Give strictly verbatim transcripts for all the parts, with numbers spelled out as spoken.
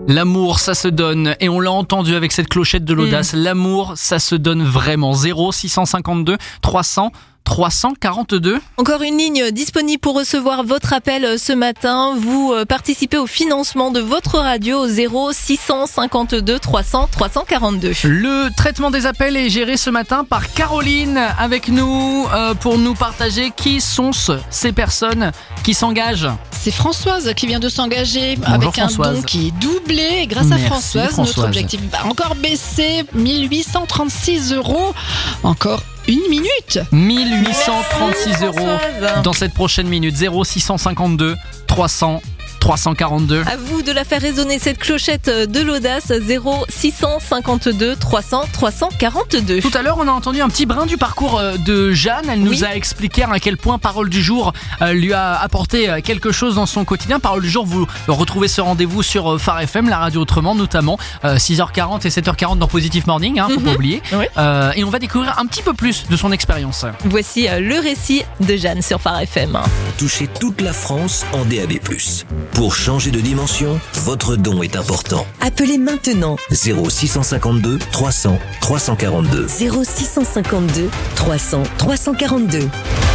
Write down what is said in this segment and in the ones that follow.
L'amour, ça se donne, et on l'a entendu avec cette clochette de l'audace, mmh. l'amour, ça se donne vraiment. zéro six cent cinquante-deux trois cents trois cent quarante-deux. Encore une ligne disponible pour recevoir votre appel ce matin. Vous participez au financement de votre radio au zéro six cent cinquante-deux trois cents trois cent quarante-deux. Le traitement des appels est géré ce matin par Caroline avec nous euh, pour nous partager qui sont ce, ces personnes qui s'engagent. C'est Françoise qui vient de s'engager. Bonjour avec Françoise. un don qui est doublé. Et grâce Merci à Françoise, Françoise, notre objectif va encore baisser. mille huit cent trente-six euros. Encore une minute. mille huit cent trente-six euros Françoise. dans cette prochaine minute. zéro six cent cinquante-deux trois cents trois cent quarante-deux. À vous de la faire résonner cette clochette de l'audace. Zéro six cent cinquante-deux trois cents trois cent quarante-deux. Tout à l'heure, on a entendu un petit brin du parcours de Jeanne. Elle nous Oui. a expliqué à quel point Parole du jour lui a apporté quelque chose dans son quotidien. Parole du jour, vous retrouvez ce rendez-vous sur Phare F M, la radio autrement, notamment six heures quarante et sept heures quarante dans Positive Morning, hein, faut mm-hmm. pas oublier. Oui. Euh, et on va découvrir un petit peu plus de son expérience. Voici le récit de Jeanne sur Phare F M. Touchez toute la France en D A B plus. Pour changer de dimension, votre don est important. Appelez maintenant zéro six cent cinquante-deux trois cents trois cent quarante-deux. zéro six cent cinquante-deux trois cents trois cent quarante-deux.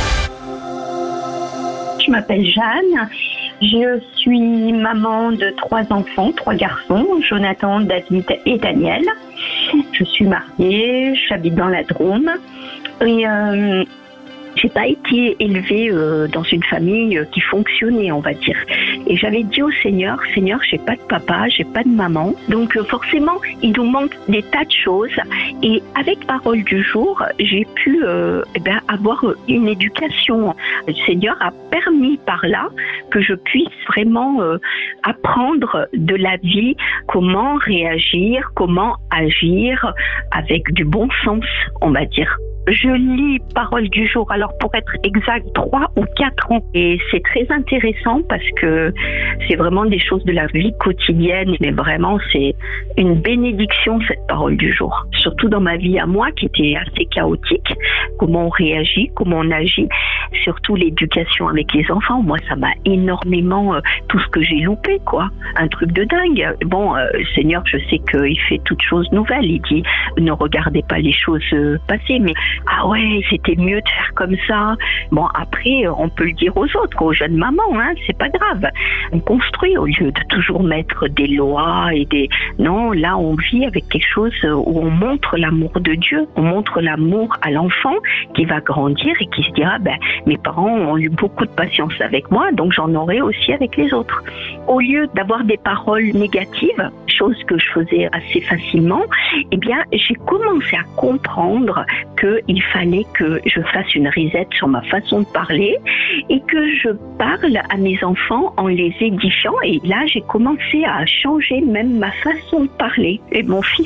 Je m'appelle Jeanne. Je suis maman de trois enfants, trois garçons, Jonathan, David et Daniel. Je suis mariée, j'habite dans la Drôme. Et euh, j'ai pas été élevée euh, dans une famille euh, qui fonctionnait, on va dire. Et j'avais dit au Seigneur, Seigneur, j'ai pas de papa, j'ai pas de maman. Donc euh, forcément, il nous manque des tas de choses. Et avec Parole du jour, j'ai pu euh, eh ben, avoir une éducation. Le Seigneur a permis par là que je puisse vraiment euh, apprendre de la vie, comment réagir, comment agir avec du bon sens, on va dire. Je lis Parole du jour, alors pour être exact, trois ou quatre ans. Et c'est très intéressant parce que c'est vraiment des choses de la vie quotidienne. Mais vraiment, c'est une bénédiction, cette Parole du jour. Surtout dans ma vie à moi, qui était assez chaotique. Comment on réagit, comment on agit. Surtout l'éducation avec les enfants. Moi, ça m'a énormément, euh, tout ce que j'ai loupé, quoi. Un truc de dingue. Bon, euh, le Seigneur, je sais qu'il fait toutes choses nouvelles. Il dit, ne regardez pas les choses euh, passées, mais ah ouais, c'était mieux de faire comme ça. Bon, après, on peut le dire aux autres, aux jeunes mamans, hein, c'est pas grave. On construit au lieu de toujours mettre des lois et des... Non, là, on vit avec quelque chose où on montre l'amour de Dieu. On montre l'amour à l'enfant qui va grandir et qui se dira, ben, mes parents ont eu beaucoup de patience avec moi, donc j'en aurai aussi avec les autres. Au lieu d'avoir des paroles négatives, chose que je faisais assez facilement, eh bien, j'ai commencé à comprendre que il fallait que je fasse une reset sur ma façon de parler et que je parle à mes enfants en les édifiant. Et là, j'ai commencé à changer même ma façon de parler. Et mon fils,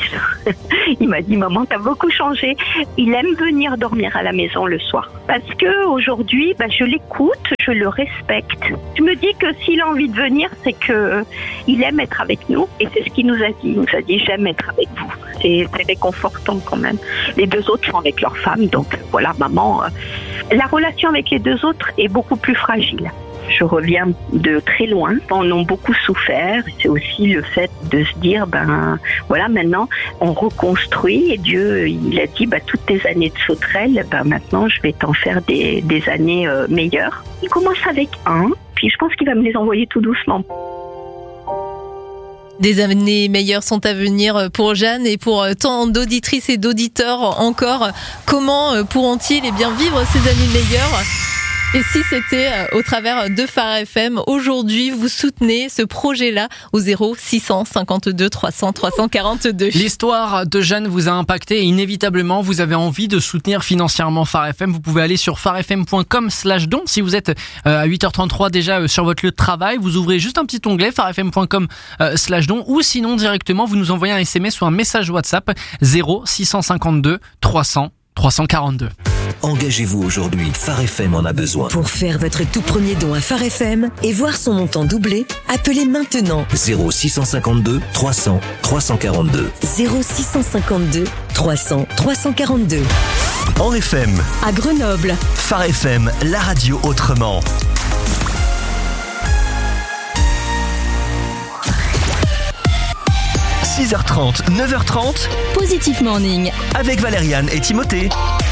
il m'a dit, maman, t'as beaucoup changé. Il aime venir dormir à la maison le soir. Parce que aujourd'hui, bah, je l'écoute, je le respecte. Je me dis que s'il a envie de venir, c'est que il aime être avec nous. Et c'est ce qu'il nous a dit. Il nous a dit, j'aime être avec vous. C'est, c'est réconfortant quand même. Les deux autres sont avec leur femme, donc voilà, maman. Euh, la relation avec les deux autres est beaucoup plus fragile. Je reviens de très loin, on a beaucoup souffert. C'est aussi le fait de se dire, ben voilà, maintenant on reconstruit et Dieu, il a dit, ben, toutes tes années de sauterelle, ben maintenant je vais t'en faire des, des années euh, meilleures. Il commence avec un, puis je pense qu'il va me les envoyer tout doucement. Des années meilleures sont à venir pour Jeanne et pour tant d'auditrices et d'auditeurs encore. Comment pourront-ils eh bien, vivre ces années meilleures ? Et si c'était au travers de Phare F M, aujourd'hui, vous soutenez ce projet-là au zéro six cent cinquante-deux trois cents trois cent quarante-deux. L'histoire de Jeanne vous a impacté et inévitablement, vous avez envie de soutenir financièrement Phare F M. Vous pouvez aller sur pharefm point com slash don. Si vous êtes à huit heures trente-trois déjà sur votre lieu de travail, vous ouvrez juste un petit onglet pharefm point com slash don ou sinon directement, vous nous envoyez un S M S ou un message WhatsApp zéro six cent cinquante-deux trois cents trois cent quarante-deux. Engagez-vous aujourd'hui, Phare F M en a besoin. Pour faire votre tout premier don à Phare F M et voir son montant doubler, appelez maintenant zéro six cent cinquante-deux trois cents trois cent quarante-deux. zéro six cent cinquante-deux trois cents trois cent quarante-deux. En F M, à Grenoble, Phare F M, la radio autrement. six heures trente, neuf heures trente, Positif Morning. avec Valériane et Timothée.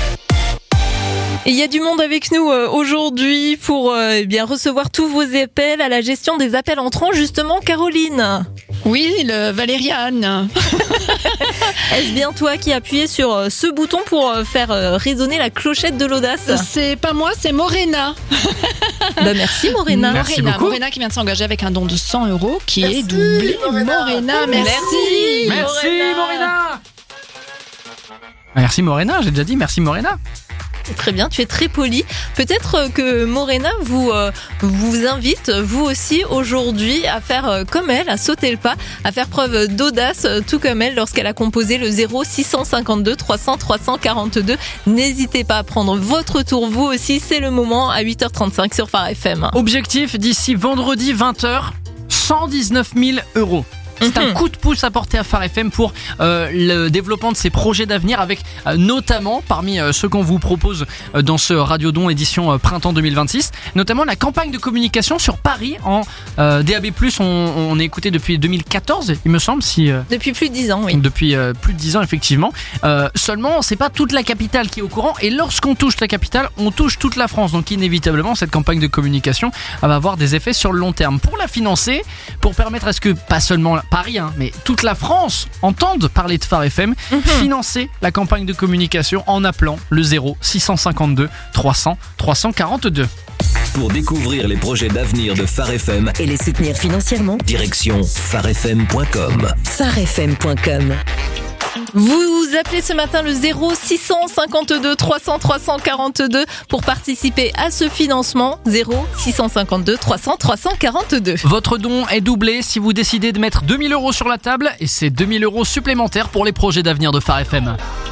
Et il y a du monde avec nous euh, aujourd'hui pour euh, eh bien recevoir tous vos appels à la gestion des appels entrants. Justement, Caroline, Oui, le Valériane. est-ce bien toi qui as appuyé sur euh, ce bouton pour euh, faire euh, résonner la clochette de l'audace? C'est pas moi, c'est Morena. Bah merci Morena. Merci Morena, beaucoup. Morena qui vient de s'engager avec un don de cent euros qui Merci, est doublé. Morena. Morena, merci. Merci. Merci Morena. Morena. Merci Morena, j'ai déjà dit merci Morena. Très bien, tu es très poli. Peut-être que Morena vous euh, vous invite, vous aussi, aujourd'hui, à faire euh, comme elle, à sauter le pas, à faire preuve d'audace, euh, tout comme elle, lorsqu'elle a composé le zéro six cent cinquante-deux trois cents trois cent quarante-deux. N'hésitez pas à prendre votre tour, vous aussi, c'est le moment, à huit heures trente-cinq sur Phare F M. Objectif d'ici vendredi vingt heures, cent dix-neuf mille euros. C'est un Mhm. coup de pouce apporté à Phare F M pour euh, le développement de ses projets d'avenir avec euh, notamment parmi euh, ceux qu'on vous propose euh, dans ce Radiodon édition euh, printemps deux mille vingt-six, notamment la campagne de communication sur Paris en euh, D A B plus, on, on est écouté depuis deux mille quatorze il me semble, si euh, Depuis plus de dix ans, oui. depuis euh, plus de dix ans effectivement. Euh, seulement c'est pas toute la capitale qui est au courant, et lorsqu'on touche la capitale on touche toute la France, donc inévitablement cette campagne de communication elle va avoir des effets sur le long terme. Pour la financer, pour permettre à ce que pas seulement Paris hein, mais toute la France entende parler de Phare F M, Mhm. financer la campagne de communication en appelant le zéro six cent cinquante-deux trois cents trois cent quarante-deux. Pour découvrir les projets d'avenir de Phare F M, Et les soutenir financièrement. direction phare f m point com. phare f m point com. Vous appelez ce matin le zéro six cent cinquante-deux trois cents trois cent quarante-deux pour participer à ce financement. zéro six cent cinquante-deux trois cents trois cent quarante-deux. Votre don est doublé si vous décidez de mettre deux mille euros sur la table, et c'est deux mille euros supplémentaires pour les projets d'avenir de Phare F M.